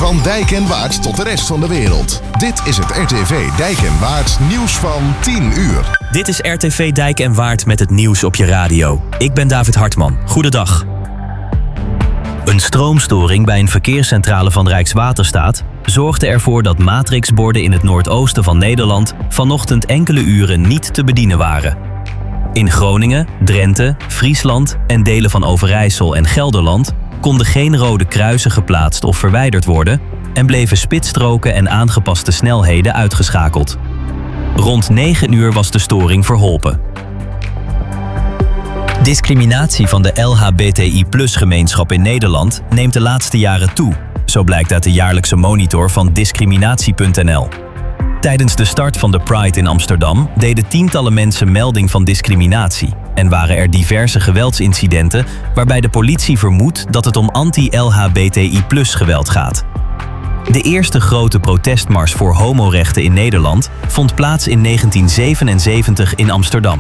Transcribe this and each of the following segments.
Van Dijk en Waard tot de rest van de wereld. Dit is het RTV Dijk en Waard nieuws van 10 uur. Dit is RTV Dijk en Waard met het nieuws op je radio. Ik ben David Hartman. Goedendag. Een stroomstoring bij een verkeerscentrale van Rijkswaterstaat zorgde ervoor dat matrixborden in het noordoosten van Nederland vanochtend enkele uren niet te bedienen waren. In Groningen, Drenthe, Friesland en delen van Overijssel en Gelderland konden geen rode kruisen geplaatst of verwijderd worden en bleven spitsstroken en aangepaste snelheden uitgeschakeld. Rond 9 uur was de storing verholpen. Discriminatie van de LHBTI+-gemeenschap in Nederland neemt de laatste jaren toe, zo blijkt uit de jaarlijkse monitor van discriminatie.nl. Tijdens de start van de Pride in Amsterdam deden tientallen mensen melding van discriminatie en waren er diverse geweldsincidenten waarbij de politie vermoedt dat het om anti-LHBTI+-geweld gaat. De eerste grote protestmars voor homorechten in Nederland vond plaats in 1977 in Amsterdam.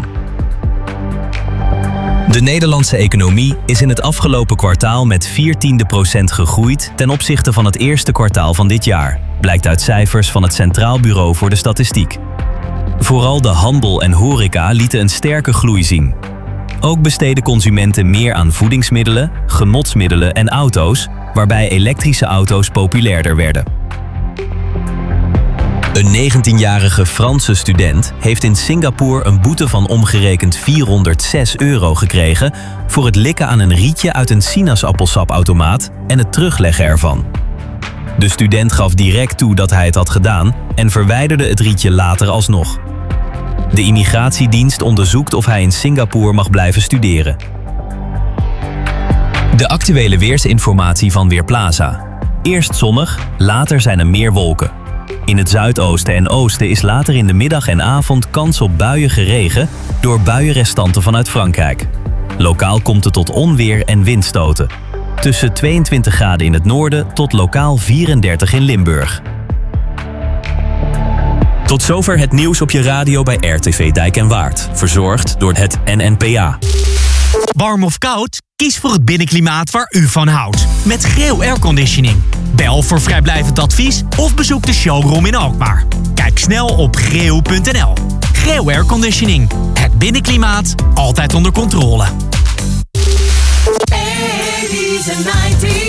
De Nederlandse economie is in het afgelopen kwartaal met 0,14% gegroeid ten opzichte van het eerste kwartaal van dit jaar, blijkt uit cijfers van het Centraal Bureau voor de Statistiek. Vooral de handel en horeca lieten een sterke groei zien. Ook besteden consumenten meer aan voedingsmiddelen, genotsmiddelen en auto's, waarbij elektrische auto's populairder werden. Een 19-jarige Franse student heeft in Singapore een boete van omgerekend €406 gekregen voor het likken aan een rietje uit een sinaasappelsapautomaat en het terugleggen ervan. De student gaf direct toe dat hij het had gedaan en verwijderde het rietje later alsnog. De immigratiedienst onderzoekt of hij in Singapore mag blijven studeren. De actuele weersinformatie van Weerplaza. Eerst zonnig, later zijn er meer wolken. In het zuidoosten en oosten is later in de middag en avond kans op buiige regen door buienrestanten vanuit Frankrijk. Lokaal komt het tot onweer en windstoten. Tussen 22 graden in het noorden tot lokaal 34 in Limburg. Tot zover het nieuws op je radio bij RTV Dijk en Waard. Verzorgd door het NNPA. Warm of koud? Kies voor het binnenklimaat waar u van houdt. Met Greo Airconditioning. Bel voor vrijblijvend advies of bezoek de showroom in Alkmaar. Kijk snel op greo.nl. Greo Airconditioning. Het binnenklimaat altijd onder controle. 80s and 90s.